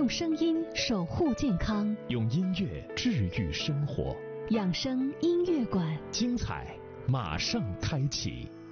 用声音守护健康， 用音乐治愈生活。 养生音乐馆， 精彩马上开启。